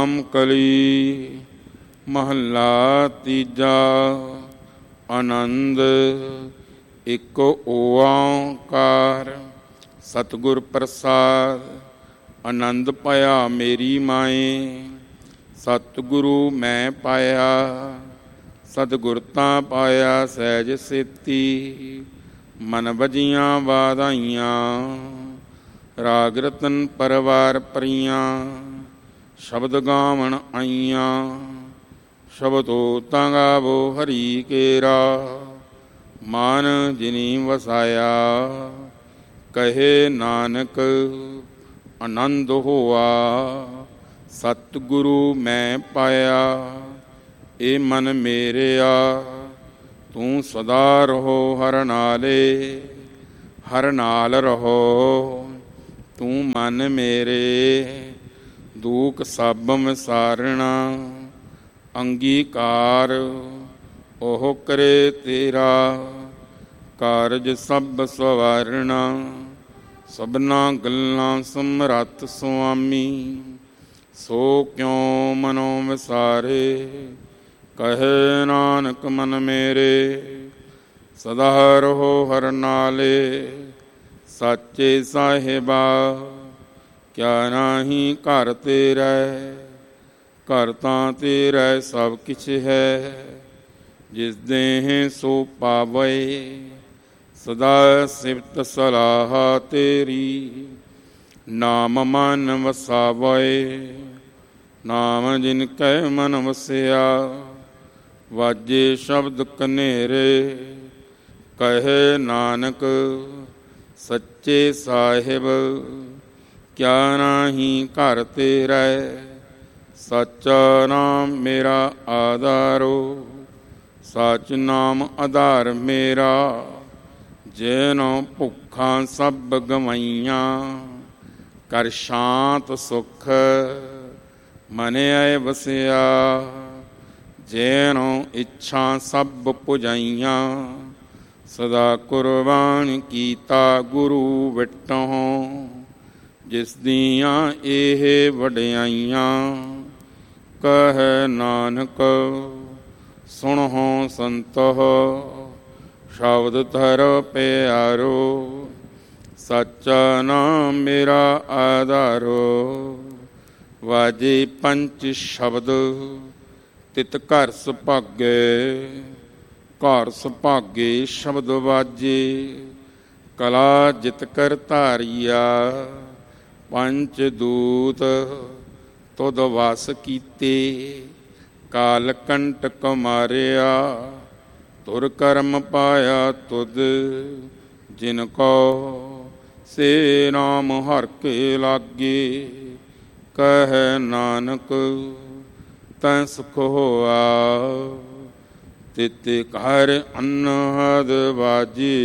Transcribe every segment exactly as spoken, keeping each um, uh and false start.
ਰਾਮ ਕਲੀ ਮਹੱਲਾ ਤੀਜਾ। ਆਨੰਦ ਇੱਕ ਓੰਕਾਰ ਸਤਿਗੁਰ ਪ੍ਰਸਾਦ। ਆਨੰਦ ਪਾਇਆ ਮੇਰੀ ਮਾਏ, ਸਤਿਗੁਰੂ ਮੈਂ ਪਾਇਆ। ਸਤਿਗੁਰ ਤਾਂ ਪਾਇਆ ਸਹਿਜ ਸੇਤੀ, ਮਨ ਵਜੀਆਂ ਵਾਧਾਈਆਂ। ਰਾਗ ਰਤਨ ਪਰਵਾਰ ਪਰੀਆਂ, ਸ਼ਬਦ ਗਾਵਣ ਆਈਆਂ। ਸ਼ਬਦੋ ਤਾਂ ਗਾਵੋ ਹਰੀ ਕੇਰਾ, ਮਾਨ ਜਿਨੀ ਵਸਾਇਆ। ਕਹੇ ਨਾਨਕ ਆਨੰਦ ਹੋਆ, ਸਤਿਗੁਰੂ ਮੈਂ ਪਾਇਆ। ਏ ਮਨ ਮੇਰਿਆ ਤੂੰ ਸਦਾ ਰਹੋ ਹਰ ਨਾਲੇ, ਹਰ ਨਾਲ ਰਹੋ ਤੂੰ ਮਨ ਮੇਰੇ। ਦੂਖ ਸਭ ਵਿਸਾਰਣਾ ਅੰਗੀਕਾਰ, ਉਹ ਕਰੇ ਤੇਰਾ। ਕਾਰਜ ਸਭ ਸਵਾਰਣਾ, ਸਭਨਾ ਗੱਲਾਂ ਸਮਰੱਥ ਸੁਆਮੀ। ਸੋ ਕਿਉ ਮਨੋ ਵਿਸਾਰੇ, ਕਹੇ ਨਾਨਕ ਮਨ ਮੇਰੇ। ਸਦਾ ਰਹੋ ਹਰ ਨਾਲੇ, ਸਾਚੇ ਸਾਹਿਬਾ। ਕਿਆ ਨਾਹੀ ਘਰ ਤੇਰੇ, ਘਰ ਤਾਂ ਤੇਰਾ ਸਭ ਕਿਛ ਹੈ। ਜਿਸ ਦੇਹ ਸੋ ਪਾਵੇ, ਸਦਾ ਸਿਫਤ ਸਲਾਹ ਤੇਰੀ। ਨਾਮ ਮਨ ਵਸਾਵੇ, ਨਾਮ ਜਿਨ ਕੈ ਮਨ ਵਸਿਆ। ਵਾਜੇ ਸ਼ਬਦ ਕਨੇਰੇ, ਕਹੇ ਨਾਨਕ ਸੱਚੇ ਸਾਹਿਬ। ਕਿਆ ਨਾਹੀ ਘਰ ਤੇਰੇ, ਸੱਚਾ ਨਾਮ ਮੇਰਾ ਆਧਾਰੋ। ਸੱਚ ਨਾਮ ਆਧਾਰ ਮੇਰਾ, ਜੈਨੋ ਭੁੱਖਾਂ ਸਭ ਗਵਾਈਆਂ। ਕਰ ਸ਼ਾਂਤ ਸੁਖ ਮਨ ਆਏ ਵਸਿਆ, ਜੈਨੋ ਇੱਛਾ ਸਭ ਪੁਜਾਈਆਂ। ਸਦਾ ਕੁਰਬਾਨ ਕੀਤਾ ਗੁਰੂ ਵਿਟਹੁ, ਜਿਸ ਦੀਆਂ ਇਹ ਵਡਿਆਈਆਂ। ਕਹੈ ਨਾਨਕ ਸੁਣਹੁ ਸੰਤੋ, ਸ਼ਬਦ ਧਰ ਪਿਆਰੋ। ਸੱਚਾ ਨਾਮ ਮੇਰਾ ਆਧਾਰੋ। ਵਾਜੇ ਪੰਚ ਸ਼ਬਦ ਤਿਤ ਘਰ ਸੁਭਾਗੇ, ਘਰ ਸੁਭਾਗੇ ਸ਼ਬਦ ਵਾਜੇ। ਕਲਾ ਜਿਤ ਕਰ ਧਾਰੀਆ, ਪੰਚ ਦੂਤ ਤੁਧ ਵਸ ਕੀਤੇ। ਕਾਲ ਕੰਟਕ ਮਾਰਿਆ, ਤੁਰ ਕਰਮ ਪਾਇਆ ਤੁਧ। ਜਿਨ ਕੋ ਸੇ ਨਾਮ ਹਰਿ ਕੇ ਲਾਗੇ, ਕਹੈ ਨਾਨਕ ਤੈ ਸੁਖ ਹੋਆ। ਤਿਤ ਘਰ ਅਨਹਦ ਵਾਜੇ,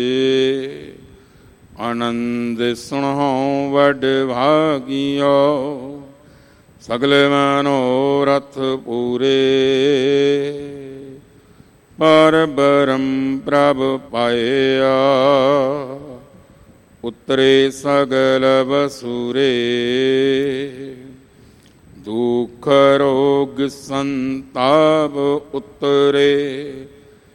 ਆਨੰਦ ਸੁਣਹੁ ਵਡ ਭਾਗਿਓ। ਸਗਲ ਮਨੋਰਥ ਪੂਰੇ, ਪਰ ਬ੍ਰਹਮ ਪ੍ਰਭ ਪਾਇਆ। ਉਤਰੇ ਸਗਲ ਬਸੂਰੇ, ਦੁਖ ਰੋਗ ਸੰਤਾਪ ਉਤਰੇ।